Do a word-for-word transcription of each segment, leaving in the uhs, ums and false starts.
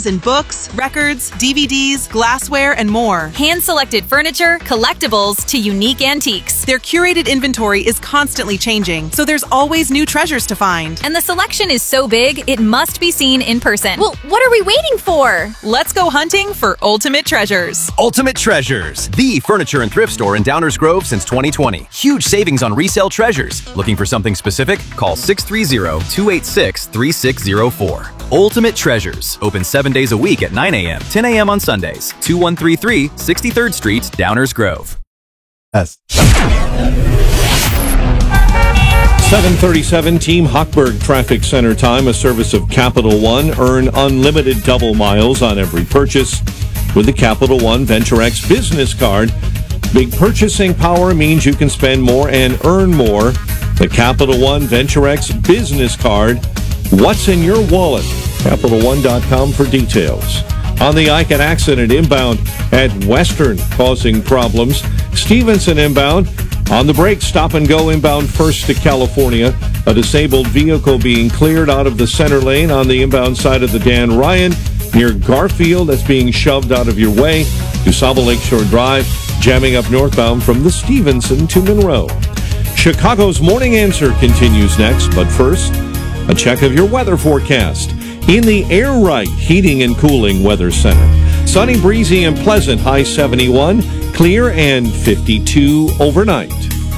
items in books, records, D V Ds, glassware, and more. Hand-selected furniture, collectibles, to unique antiques. Their curated inventory is constantly changing, so there's always new treasures to find. And the selection is so big, it must be seen in person. Well, what are we waiting for? Let's go hunting for ultimate treasures. Ultimate Treasures, the furniture and thrift store in Downers Grove since twenty twenty. Huge savings on resale treasures. Looking for something specific? Call six three zero, two eight six, three six zero four. Ultimate Treasures, open seven days a week at nine a.m., ten a.m. on Sundays. two one three three, sixty-third Street, Downers Grove. Yes. seven thirty-seven, Team Hochberg Traffic Center time, a service of Capital One. Earn unlimited double miles on every purchase with the Capital One Venture X business card. Big purchasing power means you can spend more and earn more. The Capital One Venture X business card. What's in your wallet? Capital One dot com for details. On the Icahn accident inbound at Western causing problems. Stevenson inbound. On the break, stop and go inbound first to California. A disabled vehicle being cleared out of the center lane on the inbound side of the Dan Ryan near Garfield. That's being shoved out of your way. DuSable Lakeshore Drive, jamming up northbound from the Stevenson to Monroe. Chicago's Morning Answer continues next, but first, a check of your weather forecast. In the Air Right Heating and Cooling Weather Center. Sunny, breezy, and pleasant, high seventy-one. Clear and fifty-two overnight.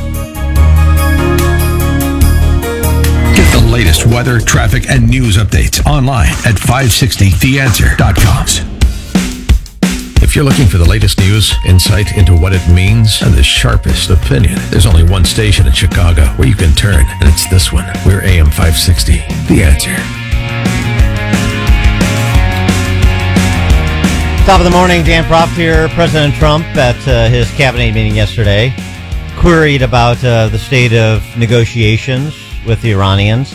Get the latest weather, traffic, and news updates online at five sixty the answer dot com. If you're looking for the latest news, insight into what it means, and the sharpest opinion, there's only one station in Chicago where you can turn, and it's this one. We're A M five sixty, The Answer. Top of the morning, Dan Proft here. President Trump at uh, his cabinet meeting yesterday queried about uh, the state of negotiations with the Iranians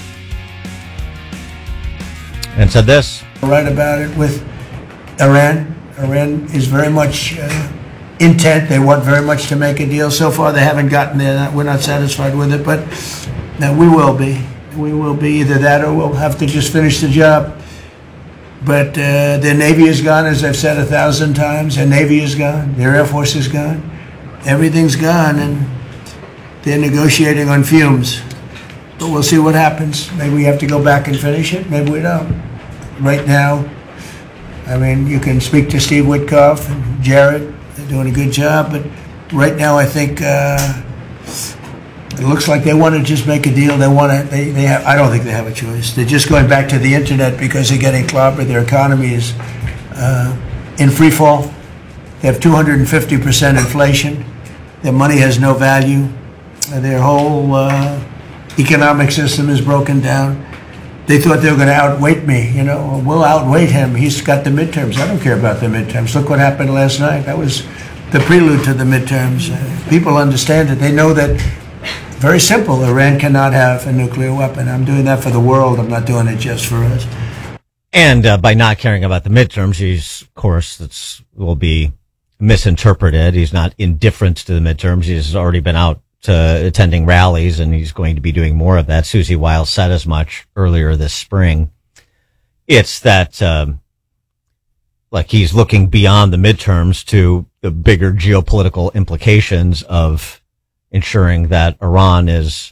and said this. Right about it with Iran. Iran is very much uh, intent. They want very much to make a deal. So far, they haven't gotten there. We're not satisfied with it, but no, we will be. We will be either that or we'll have to just finish the job. But uh, their Navy is gone, as I've said a thousand times. Their Navy is gone. Their Air Force is gone. Everything's gone, and they're negotiating on fumes. But we'll see what happens. Maybe we have to go back and finish it. Maybe we don't. Right now, I mean, you can speak to Steve Witkoff and Jared. They're doing a good job. But right now, I think uh, it looks like they want to just make a deal. They want to. They, they have. I don't think they have a choice. They're just going back to the internet because they're getting clobbered. Their economy is uh, in free fall. They have two hundred fifty percent inflation. Their money has no value. Their whole uh, economic system is broken down. They thought they were going to outweight me. You know, we'll outweight him. He's got the midterms. I don't care about the midterms. Look what happened last night. That was the prelude to the midterms. Uh, people understand it. They know that. Very simple. Iran cannot have a nuclear weapon. I'm doing that for the world. I'm not doing it just for us. And uh, by not caring about the midterms, he's, of course, that's will be misinterpreted. He's not indifferent to the midterms. He's already been out uh, attending rallies, and he's going to be doing more of that. Susie Wiles said as much earlier this spring. It's that, um, like, he's looking beyond the midterms to the bigger geopolitical implications of ensuring that Iran has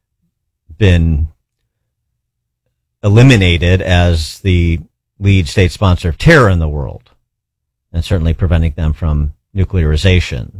been eliminated as the lead state sponsor of terror in the world, and certainly preventing them from nuclearization.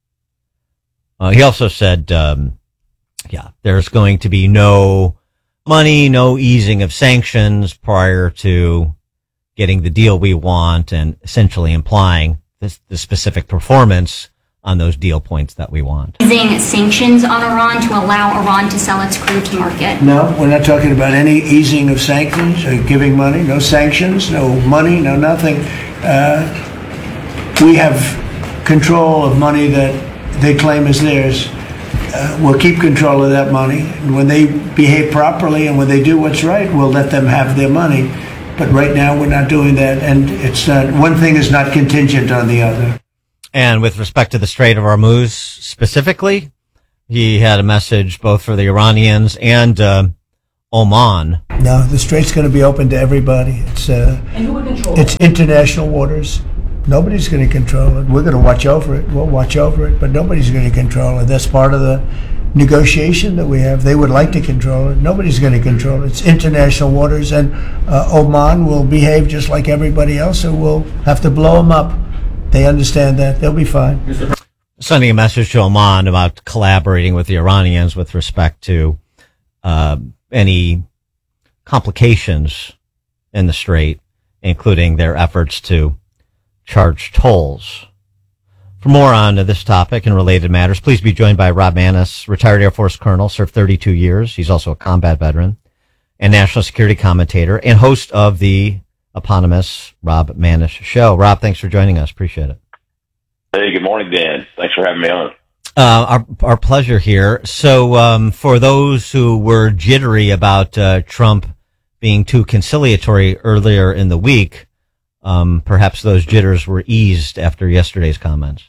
Uh, he also said, um, yeah, there's going to be no money, no easing of sanctions prior to getting the deal we want, and essentially implying this, the specific performance on those deal points that we want. Easing sanctions on Iran to allow Iran to sell its crude to market. No, we're not talking about any easing of sanctions or giving money. No sanctions, no money, no nothing. Uh, we have control of money that they claim is theirs. Uh, we'll keep control of that money. And when they behave properly and when they do what's right, we'll let them have their money. But right now, we're not doing that. And it's not, one thing is not contingent on the other. And with respect to the Strait of Hormuz specifically, he had a message both for the Iranians and uh, Oman. No, the strait's going to be open to everybody. It's uh, And who would control it's it? international waters. Nobody's going to control it. We're going to watch over it. We'll watch over it, but nobody's going to control it. That's part of the negotiation that we have. They would like to control it. Nobody's going to control it. It's international waters, and uh, Oman will behave just like everybody else, so we'll have to blow them up. They understand that. They'll be fine. Sending a message to Oman about collaborating with the Iranians with respect to uh, any complications in the Strait, including their efforts to charge tolls. For more on this topic and related matters, please be joined by Rob Maness, retired Air Force colonel, served thirty-two years. He's also a combat veteran and national security commentator and host of the eponymous Rob Maness Show. Rob, thanks for joining us. Appreciate it. Hey, good morning, Dan. Thanks for having me on. Uh, our, our pleasure here. So, um, for those who were jittery about uh, Trump being too conciliatory earlier in the week, Um, perhaps those jitters were eased after yesterday's comments.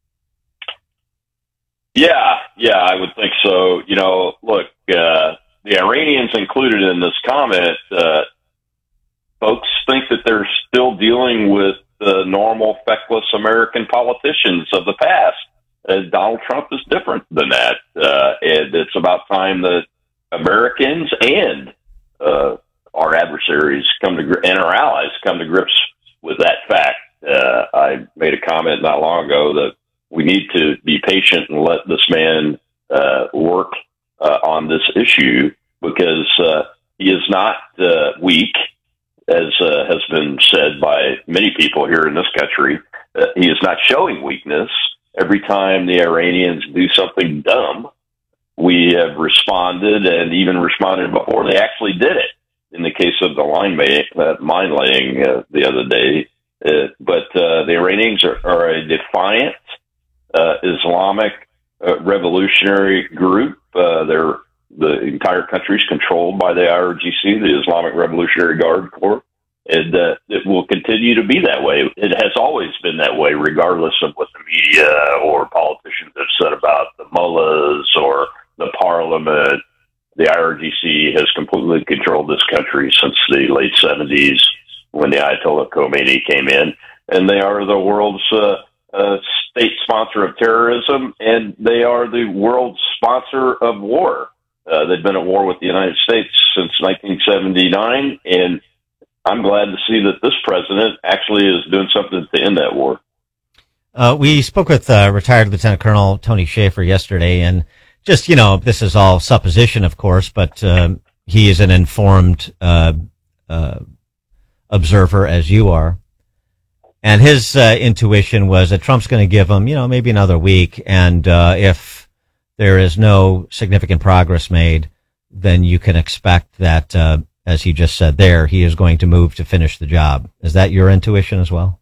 Yeah, yeah, I would think so. You know, look, uh, the Iranians included in this comment, uh, folks think that they're still dealing with the normal feckless American politicians of the past. Uh, Donald Trump is different than that. Uh, and it's about time that Americans and uh, our adversaries come to gr- and our allies come to grips with that fact. Uh, I made a comment not long ago that we need to be patient and let this man uh, work uh, on this issue because uh, he is not uh, weak, as uh, has been said by many people here in this country. Uh, he is not showing weakness. Every time the Iranians do something dumb, we have responded and even responded before they actually did it. In the case of the line may, uh, mine laying uh, the other day, uh, but uh, the Iranians are, are a defiant uh, Islamic uh, revolutionary group. Uh, they're the entire country is controlled by the I R G C, the Islamic Revolutionary Guard Corps, and uh, it will continue to be that way. It has always been that way, regardless of what the media or politicians have said about the mullahs or the parliament. The I R G C has completely controlled this country since the late seventies when the Ayatollah Khomeini came in. And they are the world's uh, uh, state sponsor of terrorism, and they are the world's sponsor of war. Uh, they've been at war with the United States since nineteen seventy-nine, and I'm glad to see that this president actually is doing something to end that war. Uh, we spoke with uh, retired Lieutenant Colonel Tony Shaffer yesterday, and just, you know, this is all supposition, of course, but um, he is an informed uh, uh, observer, as you are. And his uh, intuition was that Trump's going to give him, you know, maybe another week. And uh, if there is no significant progress made, then you can expect that, uh, as he just said there, he is going to move to finish the job. Is that your intuition as well?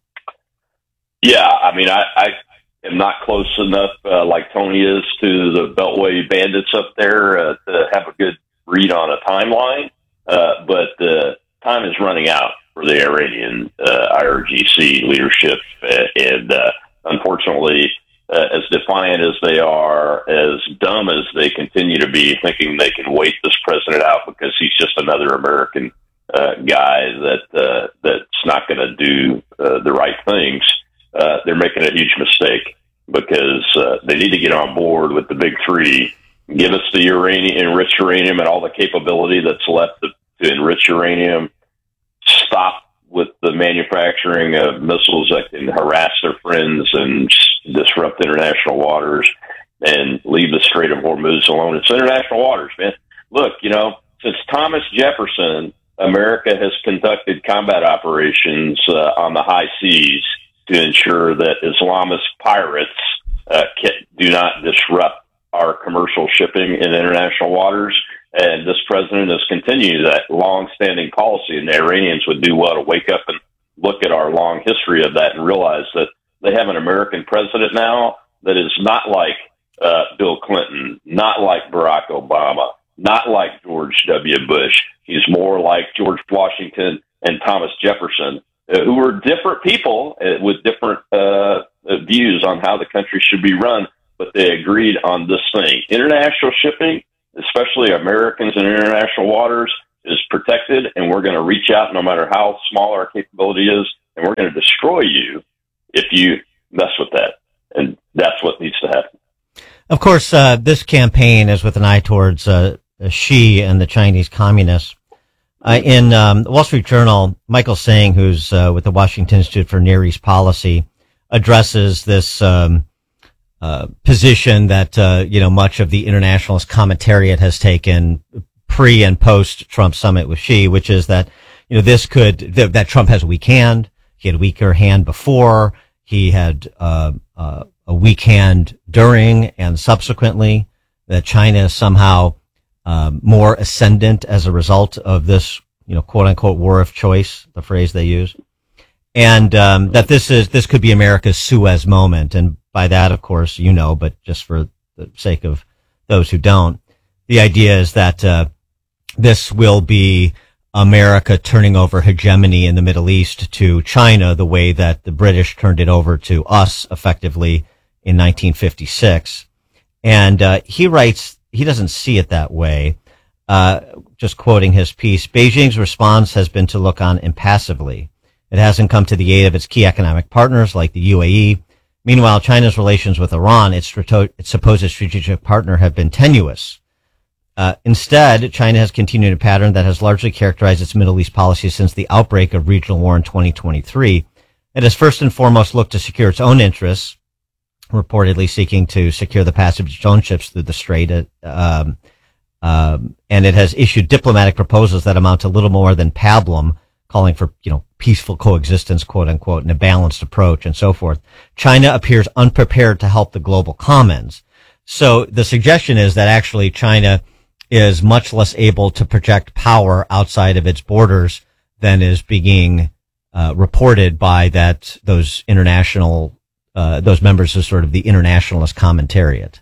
Yeah, I mean, I... I am not close enough, uh, like Tony is, to the Beltway bandits up there uh, to have a good read on a timeline. Uh, but uh, time is running out for the Iranian uh, I R G C leadership. Uh, and uh, unfortunately, uh, as defiant as they are, as dumb as they continue to be, thinking they can wait this president out because he's just another American uh, guy that uh, that's not going to do uh, the right things. Uh, they're making a huge mistake because uh, they need to get on board with the big three, give us the uranium, enriched uranium and all the capability that's left to, to enrich uranium, stop with the manufacturing of missiles that can harass their friends and disrupt international waters, and leave the Strait of Hormuz alone. It's international waters, man. Look, you know, since Thomas Jefferson, America has conducted combat operations uh, on the high seas to ensure that Islamist pirates uh, can, do not disrupt our commercial shipping in international waters. And this president has continued that long-standing policy, and the Iranians would do well to wake up and look at our long history of that and realize that they have an American president now that is not like uh, Bill Clinton, not like Barack Obama, not like George W. Bush. He's more like George Washington and Thomas Jefferson, uh, who were different people uh, with different uh, views on how the country should be run, but they agreed on this thing. International shipping especially Americans in international waters, is protected, and we're going to reach out no matter how small our capability is, and we're going to destroy you if you mess with that. And that's what needs to happen. Of course, uh, this campaign is with an eye towards uh, Xi and the Chinese communists. Uh, in um, the Wall Street Journal, Michael Singh, who's uh, with the Washington Institute for Near East Policy, addresses this um, uh, position that uh, you know much of the internationalist commentariat has taken pre and post Trump summit with Xi, which is that you know this could th- that Trump has a weak hand. He had a weaker hand before. He had uh, uh, a weak hand during and subsequently. That China is somehow um, more ascendant as a result of this, you know, quote unquote war of choice, the phrase they use, and um, that this is this could be America's Suez moment. And by that, of course, you know, but just for the sake of those who don't, the idea is that uh, this will be America turning over hegemony in the Middle East to China the way that the British turned it over to us effectively in nineteen fifty-six. And uh, he writes, he doesn't see it that way. Uh, just quoting his piece, Beijing's response has been to look on impassively. It hasn't come to the aid of its key economic partners like the U A E. Meanwhile, China's relations with Iran, its, strato- its supposed strategic partner, have been tenuous. Uh, instead, China has continued a pattern that has largely characterized its Middle East policy since the outbreak of regional war in twenty twenty-three. It has first and foremost looked to secure its own interests, reportedly seeking to secure the passage of its own ships through the strait. Um, um, and it has issued diplomatic proposals that amount to little more than pablum, calling for, you know, peaceful coexistence, quote unquote, and a balanced approach and so forth. China appears unprepared to help the global commons. So the suggestion is that actually China is much less able to project power outside of its borders than is being uh, reported by that those international uh, those members of sort of the internationalist commentariat.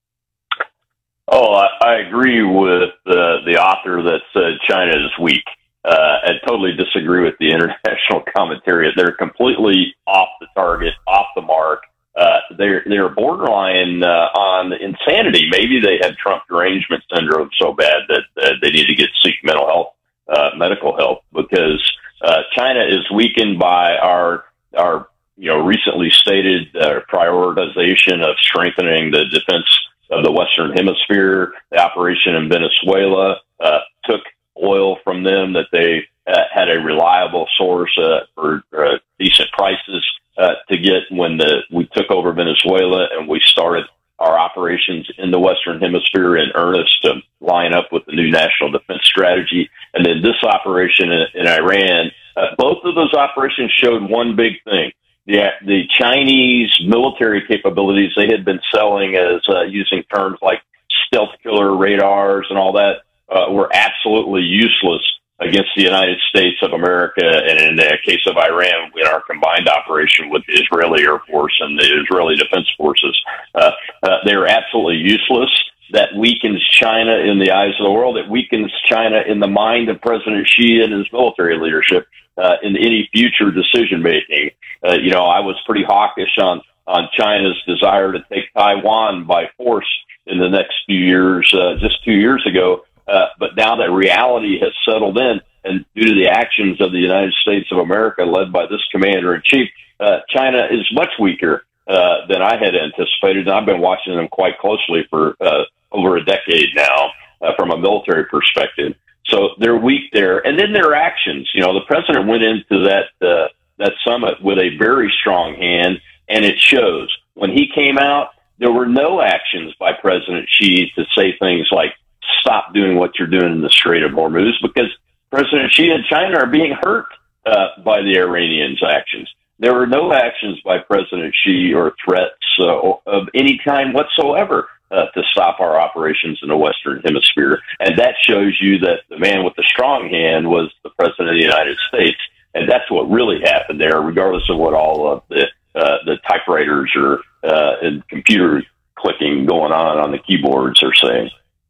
Oh, I, I agree with uh, the author that said China is weak. Uh, I totally disagree with the international commentariat. They're completely off the target, off the mark. Uh, they're, they're borderline, uh, on insanity. Maybe they had Trump derangement syndrome so bad that uh, they need to get seek mental health, uh, medical help, because, uh, China is weakened by our, our, you know, recently stated, uh, prioritization of strengthening the defense of the Western Hemisphere. The operation in Venezuela, uh, took oil from them that they uh, had a reliable source, uh, for uh, decent prices. Uh, to get when the, we took over Venezuela and we started our operations in the Western Hemisphere in earnest to line up with the new national defense strategy. And then this operation in, in Iran, uh, both of those operations showed one big thing. The, the Chinese military capabilities they had been selling as uh, using terms like stealth killer radars and all that uh, were absolutely useless against the United States of America, and in the case of Iran, in our combined operation with the Israeli Air Force and the Israeli Defense Forces, uh, uh, they're absolutely useless. That weakens China in the eyes of the world. It weakens China in the mind of President Xi and his military leadership uh, in any future decision making. Uh, you know, I was pretty hawkish on on China's desire to take Taiwan by force in the next few years, uh, just two years ago. Uh, but now that reality has settled in, and due to the actions of the United States of America, led by this commander-in-chief, uh, China is much weaker uh, than I had anticipated. And I've been watching them quite closely for uh, over a decade now uh, from a military perspective. So they're weak there. And then their actions. You know, the president went into that uh, that summit with a very strong hand, and it shows. When he came out, there were no actions by President Xi to say things like, stop doing what you're doing in the Strait of Hormuz, because President Xi and China are being hurt uh, by the Iranians' actions. There were no actions by President Xi or threats uh, of any kind whatsoever uh, to stop our operations in the Western Hemisphere. And that shows you that the man with the strong hand was the President of the United States. And that's what really happened there, regardless of what all of the, uh, the typewriters or uh, and computer clicking going on on the keyboards are saying.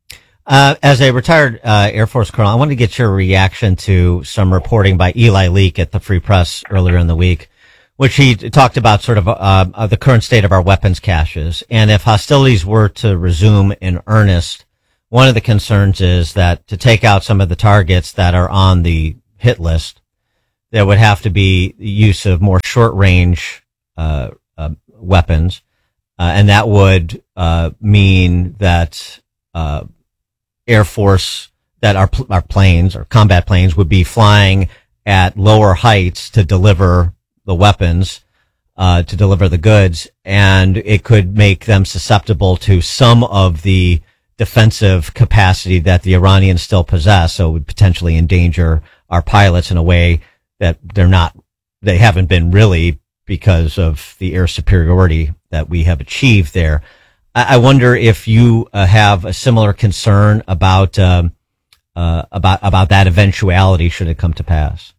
Uh, as a retired uh, Air Force colonel, I want to get your reaction to some reporting by Eli Leak at the Free Press earlier in the week, which he talked about sort of uh, the current state of our weapons caches. And if hostilities were to resume in earnest, one of the concerns is that to take out some of the targets that are on the hit list, there would have to be use of more short range uh, uh, weapons, uh, and that would uh, mean that uh, Air Force that our our planes or combat planes would be flying at lower heights to deliver the weapons, uh, to deliver the goods, and it could make them susceptible to some of the defensive capacity that the Iranians still possess. So it would potentially endanger our pilots in a way that they're not, they haven't been really because of the air superiority that we have achieved there. I, I wonder if you uh, have a similar concern about, um, Uh, about about that eventuality should it come to pass?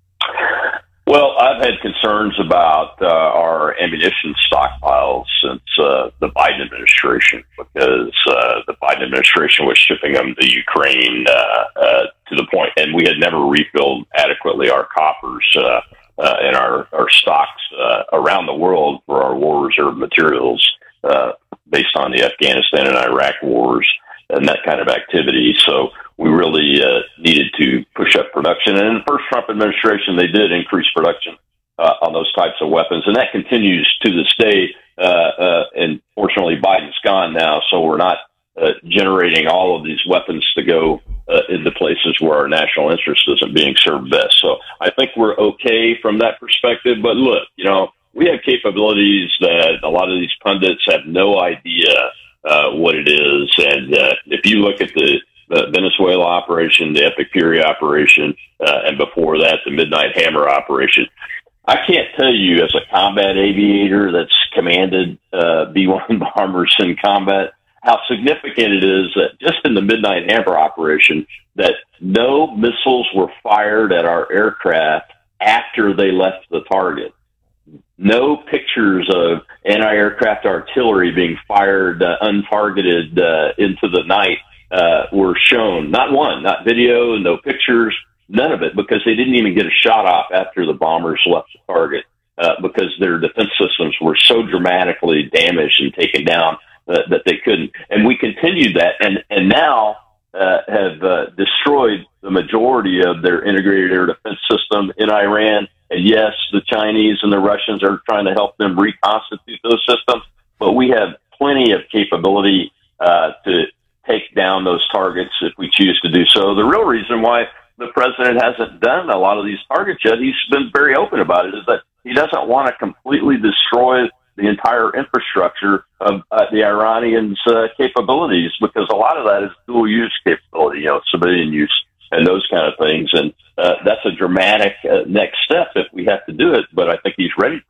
Well, I've had concerns about uh, our ammunition stockpiles since uh, the Biden administration, because uh, the Biden administration was shipping them to Ukraine uh, uh, to the point, and we had never refilled adequately our coffers uh, uh, and our, our stocks uh, around the world for our war reserve materials uh, based on the Afghanistan and Iraq wars and that kind of activity. So we really uh, needed to push up production. And in the first Trump administration, they did increase production uh, on those types of weapons. And that continues to this day. Uh, uh, and fortunately, Biden's gone now, so we're not uh, generating all of these weapons to go uh, into places where our national interest isn't being served best. So I think we're okay from that perspective. But look, you know, we have capabilities that a lot of these pundits have no idea uh, what it is. And uh, if you look at the the Venezuela operation, the Epic Fury operation, uh, and before that, the Midnight Hammer operation. I can't tell you, as a combat aviator that's commanded uh, B one bombers in combat, how significant it is that just in the Midnight Hammer operation, that no missiles were fired at our aircraft after they left the target. No pictures of anti-aircraft artillery being fired uh, untargeted uh, into the night Uh, were shown. Not one, not video, no pictures, none of it, because they didn't even get a shot off after the bombers left the target, uh, because their defense systems were so dramatically damaged and taken down uh, that they couldn't. And we continued that, and, and now uh, have uh, destroyed the majority of their integrated air defense system in Iran. And yes, the Chinese and the Russians are trying to help them reconstitute those systems, but we have plenty of capability uh, to take down those targets if we choose to do so. The real reason why the president hasn't done a lot of these targets yet, he's been very open about it, is that he doesn't want to completely destroy the entire infrastructure of uh, the Iranians' uh, capabilities, because a lot of that is dual use capability, you know, civilian use and those kind of things. And uh, that's a dramatic uh, next step if we have to do it, but I think he's ready.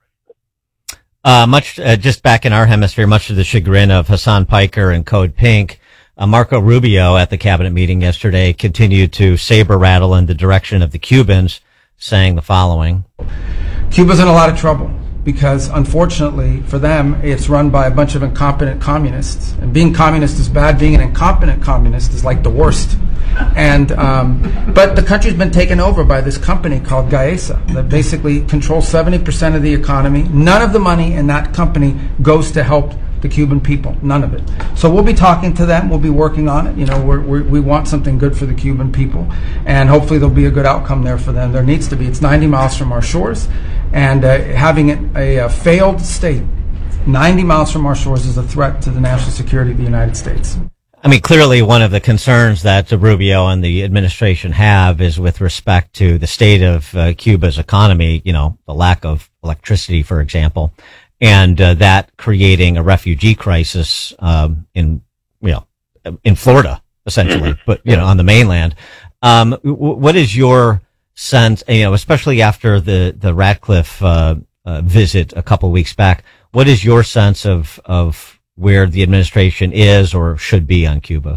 Uh, much, uh, just back in our hemisphere, much to the chagrin of Hassan Piker and Code Pink, Uh, Marco Rubio at the cabinet meeting yesterday continued to saber rattle in the direction of the Cubans, saying the following. Cuba's in a lot of trouble because, unfortunately for them, it's run by a bunch of incompetent communists. And being communist is bad. Being an incompetent communist is like the worst. And um, but the country's been taken over by this company called Gaesa that basically controls seventy percent of the economy. None of the money in that company goes to help the Cuban people, none of it. So we'll be talking to them. We'll be working on it. You know, we're, we're, we want something good for the Cuban people, and hopefully there'll be a good outcome there for them. There needs to be. It's ninety miles from our shores, and uh, having it a, a failed state ninety miles from our shores is a threat to the national security of the United States. I mean, clearly one of the concerns that Rubio and the administration have is with respect to the state of uh, Cuba's economy, you know, the lack of electricity, for example, and uh, that creating a refugee crisis um, in, you know, in Florida, essentially, but, you know, on the mainland. Um, w- what is your sense, you know, especially after the, the Ratcliffe uh, uh, visit a couple of weeks back, what is your sense of, of where the administration is or should be on Cuba?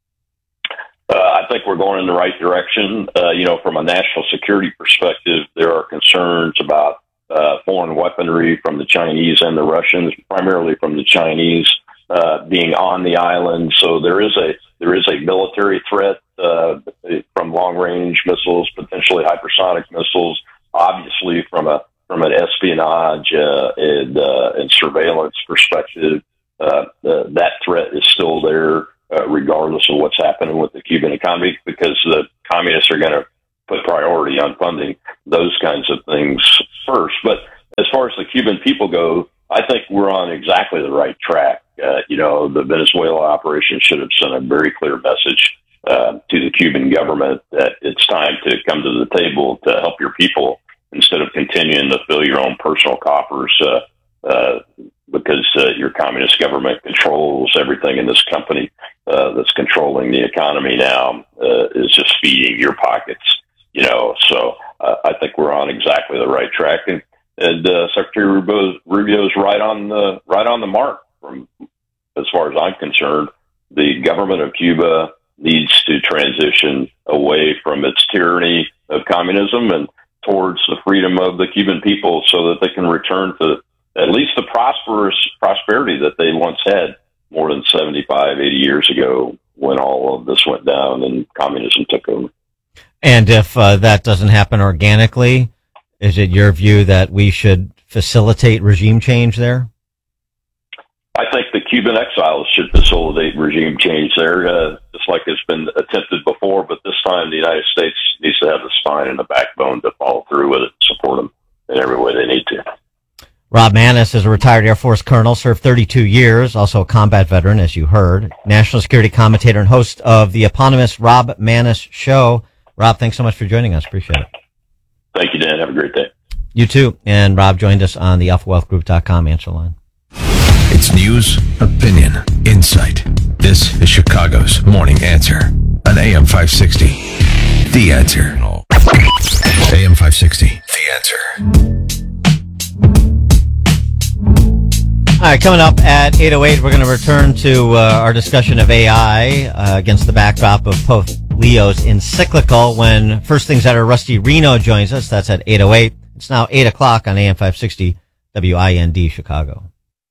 Uh, I think we're going in the right direction. Uh, you know, from a national security perspective, there are concerns about Uh, foreign weaponry from the Chinese and the Russians, primarily from the Chinese, uh, being on the island. So there is a there is a military threat uh, from long range missiles, potentially hypersonic missiles. Obviously, from a from an espionage uh, and uh, and surveillance perspective, uh, uh, that threat is still there. uh, regardless of what's happening with the Cuban economy, because the communists are going to put priority on funding those kinds of things first. But as far as the Cuban people go, I think we're on exactly the right track. Uh, you know, the Venezuela operation should have sent a very clear message uh, to the Cuban government that it's time to come to the table to help your people instead of continuing to fill your own personal coffers uh, uh, because uh, your communist government controls everything in this company uh, that's controlling the economy now uh, is just feeding your pockets. You know, so uh, I think we're on exactly the right track, and, and uh, Secretary Rubio, Rubio's right on the right on the mark. From as far as I'm concerned, the government of Cuba needs to transition away from its tyranny of communism and towards the freedom of the Cuban people, so that they can return to at least the prosperous prosperity that they once had more than seventy-five, eighty years ago, when all of this went down and communism took over. And if uh, that doesn't happen organically, is it your view that we should facilitate regime change there? I think the Cuban exiles should facilitate regime change there, uh, just like it's been attempted before, but this time the United States needs to have the spine and the backbone to follow through with it and support them in every way they need to. Rob Maness is a retired Air Force colonel, served thirty-two years, also a combat veteran, as you heard, national security commentator and host of the eponymous Rob Maness Show. Rob, thanks so much for joining us. Appreciate it. Thank you, Dan. Have a great day. You too. And Rob joined us on the alpha wealth group dot com answer line. It's news, opinion, insight. This is Chicago's Morning Answer on A M five sixty. The Answer. A M five sixty. The Answer. All right, coming up at eight oh eight, we're going to return to uh, our discussion of A I uh, against the backdrop of Pope Leo's encyclical when First Things That Are Rusty Reno joins us. That's at eight oh eight. It's now eight o'clock on A M five sixty W I N D Chicago.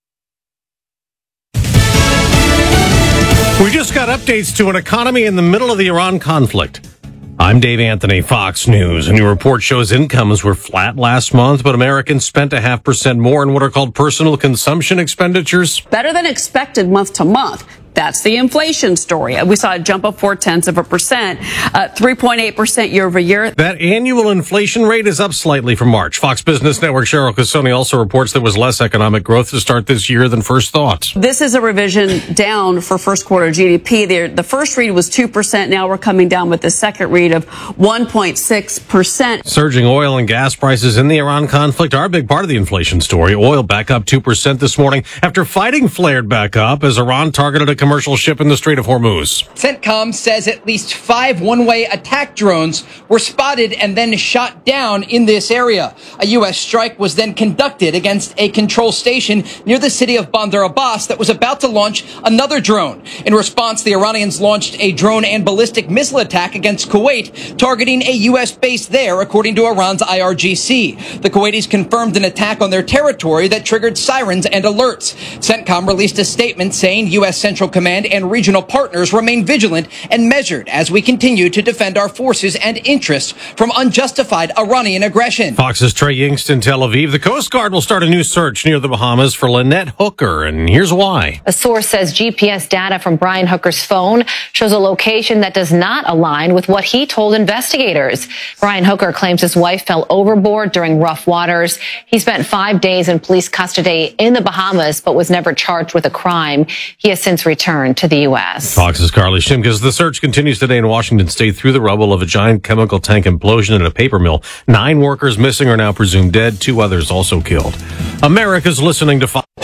We just got updates to an economy in the middle of the Iran conflict. I'm Dave Anthony, Fox News. A new report shows incomes were flat last month, but Americans spent a half percent more in what are called personal consumption expenditures. Better than expected month to month. That's the inflation story. We saw a jump of four tenths of a percent, uh, three point eight percent year over year. That annual inflation rate is up slightly from March. Fox Business Network Cheryl Casoni also reports there was less economic growth to start this year than first thought. This is a revision down for first quarter G D P. The, the first read was two percent. Now we're coming down with the second read of one point six percent. Surging oil and gas prices in the Iran conflict are a big part of the inflation story. Oil back up two percent this morning after fighting flared back up as Iran targeted a commercial ship in the Strait of Hormuz. CENTCOM says at least five one-way attack drones were spotted and then shot down in this area. A U S strike was then conducted against a control station near the city of Bandar Abbas that was about to launch another drone. In response, the Iranians launched a drone and ballistic missile attack against Kuwait, targeting a U S base there, according to Iran's I R G C. The Kuwaitis confirmed an attack on their territory that triggered sirens and alerts. CENTCOM released a statement saying U S Central Command and regional partners remain vigilant and measured as we continue to defend our forces and interests from unjustified Iranian aggression. Fox's Trey Yingst in Tel Aviv. The Coast Guard will start a new search near the Bahamas for Lynette Hooker, and here's why. A source says G P S data from Brian Hooker's phone shows a location that does not align with what he told investigators. Brian Hooker claims his wife fell overboard during rough waters. He spent five days in police custody in the Bahamas, but was never charged with a crime. He has since returned to the U S. Fox's Carly Shimkus. The search continues today in Washington State through the rubble of a giant chemical tank implosion in a paper mill. Nine workers missing are now presumed dead. Two others also killed. America's listening to Fox.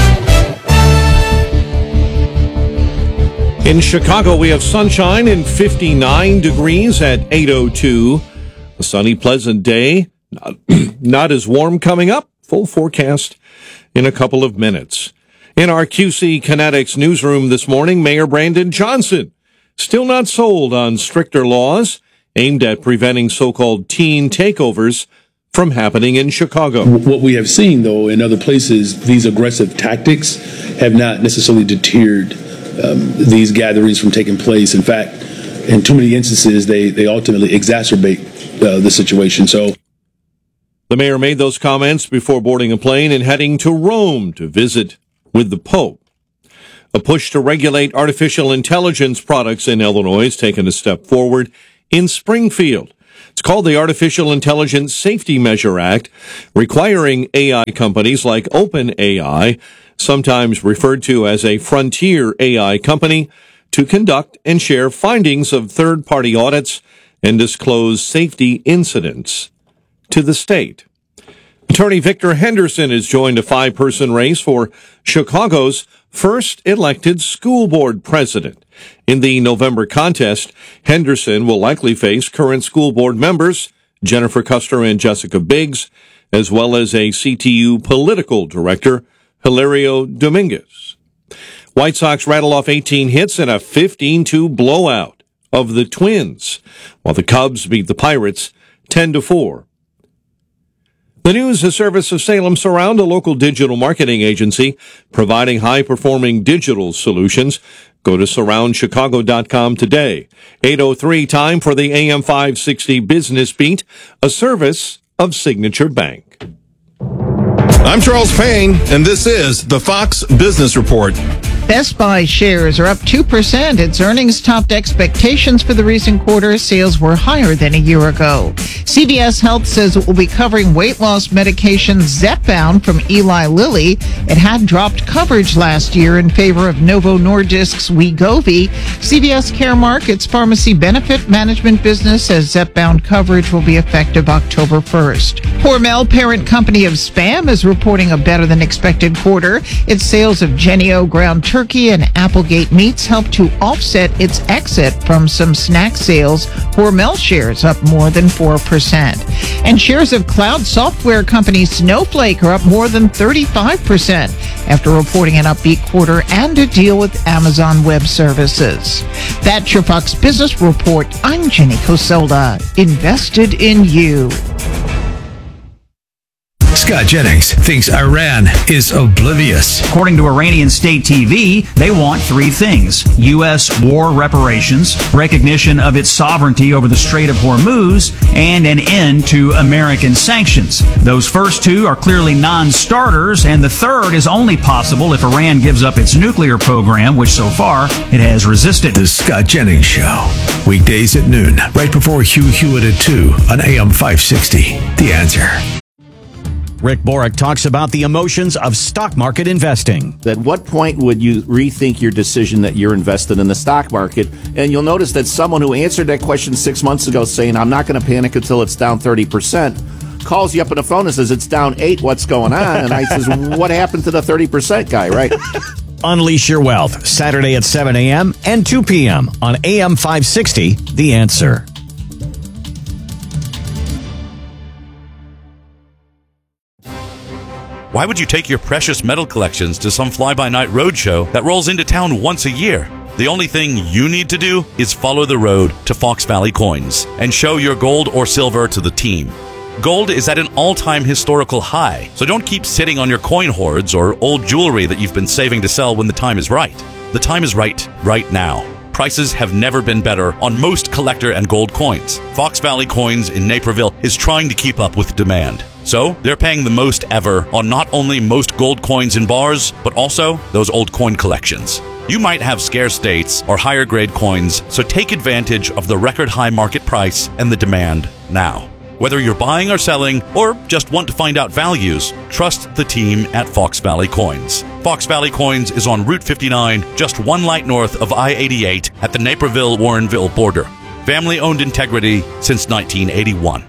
In Chicago, we have sunshine and fifty-nine degrees at eight oh two. A sunny, pleasant day. Not, not as warm coming up. Full forecast in a couple of minutes. In our Q C Kinetics newsroom this morning, Mayor Brandon Johnson still not sold on stricter laws aimed at preventing so-called teen takeovers from happening in Chicago. What we have seen, though, in other places, these aggressive tactics have not necessarily deterred um, these gatherings from taking place. In fact, in too many instances, they, they ultimately exacerbate uh, the situation. So, the mayor made those comments before boarding a plane and heading to Rome to visit with the Pope. A push to regulate artificial intelligence products in Illinois has taken a step forward in Springfield. It's called the Artificial Intelligence Safety Measure Act, requiring A I companies like OpenAI, sometimes referred to as a frontier A I company, to conduct and share findings of third-party audits and disclose safety incidents to the state. Attorney Victor Henderson has joined a five-person race for Chicago's first elected school board president. In the November contest, Henderson will likely face current school board members Jennifer Custer and Jessica Biggs, as well as a C T U political director, Hilario Dominguez. White Sox rattle off eighteen hits in a fifteen two blowout of the Twins, while the Cubs beat the Pirates ten to four. The News, a service of Salem Surround, a local digital marketing agency providing high-performing digital solutions. Go to surround chicago dot com today. eight oh three, time for the A M five sixty Business Beat, a service of Signature Bank. I'm Charles Payne, and this is the Fox Business Report. Best Buy shares are up two percent. Its earnings topped expectations for the recent quarter. Sales were higher than a year ago. C V S Health says it will be covering weight loss medication Zepbound from Eli Lilly. It had dropped coverage last year in favor of Novo Nordisk's Wegovy. C V S Caremark, its pharmacy benefit management business, says Zepbound coverage will be effective October first. Hormel, parent company of Spam, is reporting a better than expected quarter. Its sales of Jennie-O ground turkey and Applegate meats helped to offset its exit from some snack sales. Hormel shares up more than four percent. And shares of cloud software company Snowflake are up more than thirty-five percent after reporting an upbeat quarter and a deal with Amazon Web Services. That's your Fox Business Report. I'm Jenny Coselda. Invested in you. Scott Jennings thinks Iran is oblivious. According to Iranian state T V, they want three things: U S war reparations, recognition of its sovereignty over the Strait of Hormuz, and an end to American sanctions. Those first two are clearly non-starters, and the third is only possible if Iran gives up its nuclear program, which so far it has resisted. The Scott Jennings Show, weekdays at noon, right before Hugh Hewitt at two on A M five sixty. The Answer. Rick Borick talks about the emotions of stock market investing. At what point would you rethink your decision that you're invested in the stock market? And you'll notice that someone who answered that question six months ago saying, I'm not going to panic until it's down thirty percent, calls you up on the phone and says, it's down eight, what's going on? And I says, what happened to the thirty percent guy, right? Unleash your wealth, Saturday at seven a.m. and two p.m. on A M five sixty, The Answer. Why would you take your precious metal collections to some fly-by-night roadshow that rolls into town once a year? The only thing you need to do is follow the road to Fox Valley Coins and show your gold or silver to the team. Gold is at an all-time historical high, so don't keep sitting on your coin hoards or old jewelry that you've been saving to sell when the time is right. The time is right, right now. Prices have never been better on most collector and gold coins. Fox Valley Coins in Naperville is trying to keep up with demand. So, they're paying the most ever on not only most gold coins in bars, but also those old coin collections. You might have scarce dates or higher grade coins, so take advantage of the record high market price and the demand now. Whether you're buying or selling, or just want to find out values, trust the team at Fox Valley Coins. Fox Valley Coins is on Route fifty-nine, just one light north of I eighty-eight at the Naperville-Warrenville border. Family-owned integrity since nineteen eighty-one.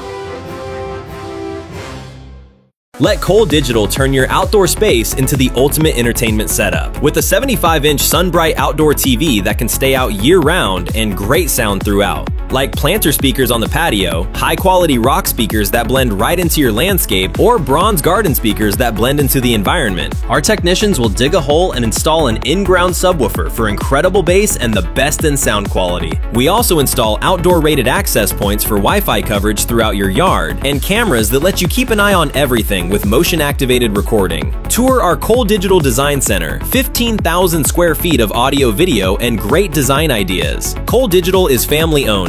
Let Cole Digital turn your outdoor space into the ultimate entertainment setup. With a seventy-five inch SunBright outdoor T V that can stay out year-round and great sound throughout. Like planter speakers on the patio, high-quality rock speakers that blend right into your landscape, or bronze garden speakers that blend into the environment. Our technicians will dig a hole and install an in-ground subwoofer for incredible bass and the best in sound quality. We also install outdoor-rated access points for Wi-Fi coverage throughout your yard, and cameras that let you keep an eye on everything with motion-activated recording. Tour our Cole Digital Design Center, fifteen thousand square feet of audio video and great design ideas. Cole Digital is family-owned,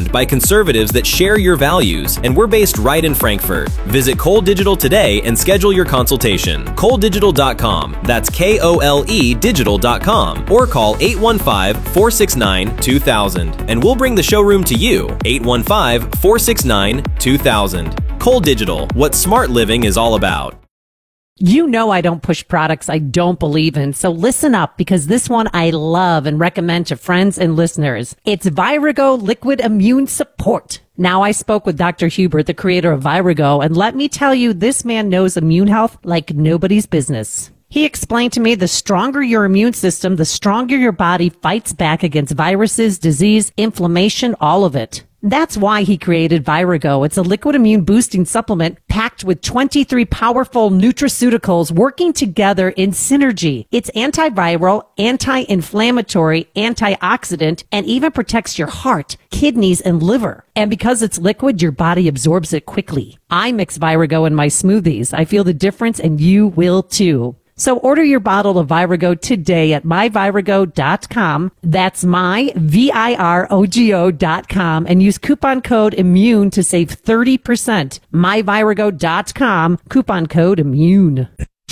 informed by conservatives that share your values, and we're based right in Frankfurt. Visit Cole Digital today and schedule your consultation. Cole Digital dot com. That's K O L E Digital dot com. Or call eight one five, four six nine, two thousand, and we'll bring the showroom to you. eight one five, four six nine, two thousand. Cole Digital, what smart living is all about. You know I don't push products I don't believe in, so listen up, because this one I love and recommend to friends and listeners. It's Virago Liquid Immune Support. Now, I spoke with Doctor Hubert, the creator of Virago, and let me tell you, this man knows immune health like nobody's business. He explained to me the stronger your immune system, the stronger your body fights back against viruses, disease, inflammation, all of it. That's why he created Virago. It's a liquid immune boosting supplement packed with twenty-three powerful nutraceuticals working together in synergy. It's antiviral, anti-inflammatory, antioxidant, and even protects your heart, kidneys, and liver. And because it's liquid, your body absorbs it quickly. I mix Virago in my smoothies. I feel the difference, and you will too. So order your bottle of Virago today at my virago dot com. That's my, V I R O G O dot com, and use coupon code IMMUNE to save thirty percent. my virago dot com, coupon code IMMUNE.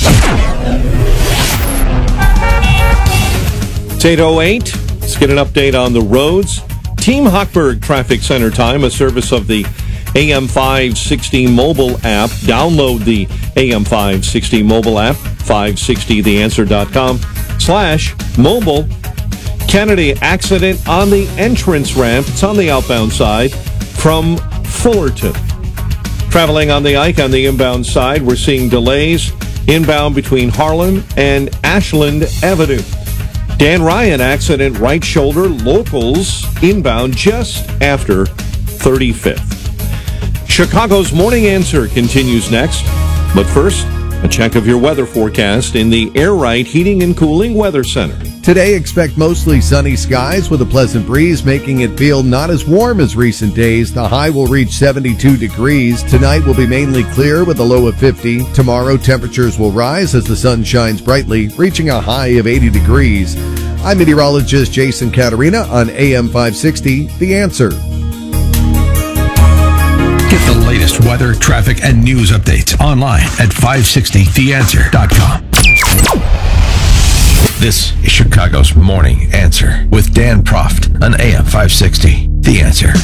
It's eight oh eight. Let's get an update on the roads. Team Hochberg Traffic Center Time, a service of the A M five sixty mobile app. Download the A M five sixty mobile app, five sixty the answer dot com slash mobile. Kennedy accident on the entrance ramp. It's on the outbound side from Fullerton. Traveling on the Ike on the inbound side, we're seeing delays inbound between Harlan and Ashland Avenue. Dan Ryan accident right shoulder, locals inbound just after thirty-fifth. Chicago's Morning Answer continues next. But first, a check of your weather forecast in the Air Right Heating and Cooling Weather Center. Today, expect mostly sunny skies with a pleasant breeze, making it feel not as warm as recent days. The high will reach seventy-two degrees. Tonight will be mainly clear with a low of fifty. Tomorrow, temperatures will rise as the sun shines brightly, reaching a high of eighty degrees. I'm meteorologist Jason Caterina on A M five sixty, The Answer. Get the latest weather, traffic, and news updates online at five sixty the answer dot com. This is Chicago's Morning Answer with Dan Proft on A M five sixty, The Answer.